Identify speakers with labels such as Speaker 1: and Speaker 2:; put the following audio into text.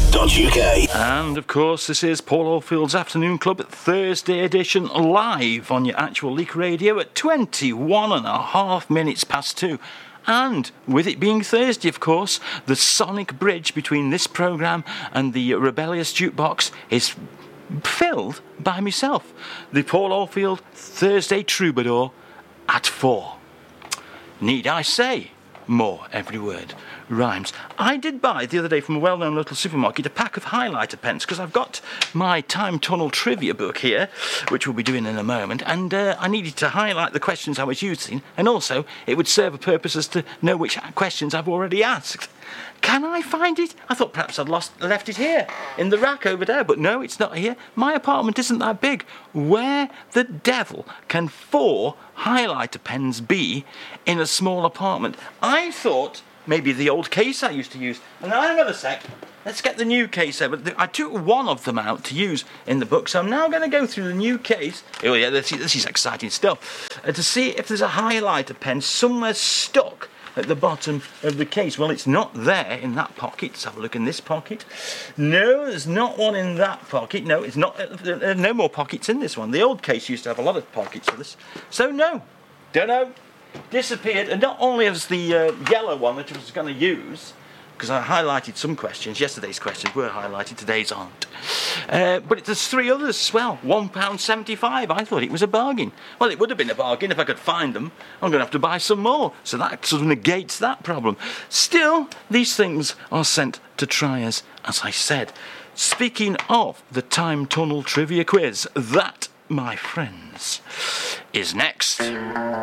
Speaker 1: And of course, this is Paul Oldfield's Afternoon Club Thursday edition, live on your actual Leak Radio at 21.5 minutes past 2. And with it being Thursday, of course, the sonic bridge between this programme and the Rebellious Jukebox is filled by myself, the Paul Oldfield Thursday Troubadour at 4. Need I say more? Every word rhymes. I did buy the other day from a well-known local supermarket a pack of highlighter pens because I've got my Time Tunnel trivia book here, which we'll be doing in a moment, and I needed to highlight the questions I was using, and also it would serve a purpose as to know which questions I've already asked. Can I find it? I thought perhaps I'd left it here in the rack over there, but no, it's not here. My apartment isn't that big. Where the devil can 4 highlighter pens be in a small apartment? I thought maybe the old case I used to use. And now, hang on a sec. Let's get the new case there. But I took one of them out to use in the book, so I'm now going to go through the new case. Oh yeah, this is exciting stuff. To see if there's a highlighter pen somewhere stuck at the bottom of the case. Well, it's not there in that pocket. Let's have a look in this pocket. No, there's not one in that pocket. No, it's not. There are no more pockets in this one. The old case used to have a lot of pockets for this. So no, don't know. Disappeared. And not only as the yellow one that I was going to use, because I highlighted some questions. Yesterday's questions were highlighted, today's aren't. But there's 3 others as well. £1.75. I thought it was a bargain. Well, it would have been a bargain if I could find them. I'm going to have to buy some more. So that sort of negates that problem. Still, these things are sent to try us, as I said. Speaking of the Time Tunnel Trivia Quiz, that, my friends, is next.